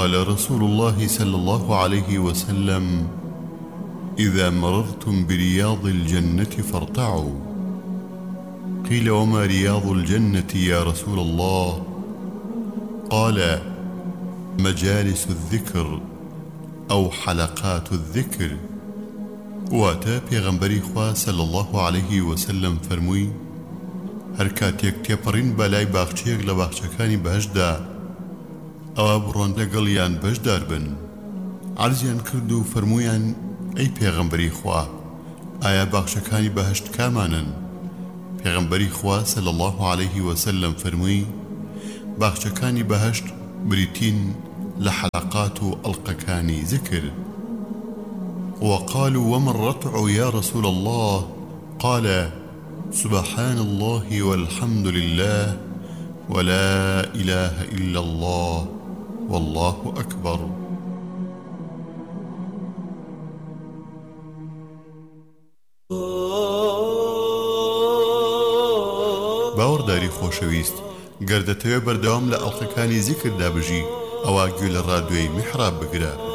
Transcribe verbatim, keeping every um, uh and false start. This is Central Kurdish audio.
قال رسول الله صلى الله عليه وسلم: إذا مررتم برياض الجنة فارتعوا. قيل: وما رياض الجنة يا رسول الله؟ قال: مجالس الذكر أو حلقات الذكر. واتا پیغمبری خوا صلى الله عليه وسلم فرمووی: هەر کاتێک تێپەڕین بەلای باخچەیەک لە باخچەکانی بەهەشتدا، ئەوە بڕۆن لەگەڵیان بەشدار بن. عەرزیان کرد و فەرموویان: ئەی پێغەمبەری خوا، ئایا باخچەکانی بەهەشت کامانن؟ پێغەمبەری خوا صلى الله عليه وسلم فەرمووی: باخچەکانی بەهەشت بریتین لە حەلەقات و ئەڵقەکانی ذکر. وقالوا: وما الرتع يا رسول الله؟ قال: سبحان الله والحمد لله ولا إله إلا الله والله أكبر. باوەڕداری خۆشەویست، گەر دەتەوێت بەردەوام لە ئەڵقەکانی زیکردا بژی، ئەوا گوێ لە ڕادیۆی میحراب بگرە.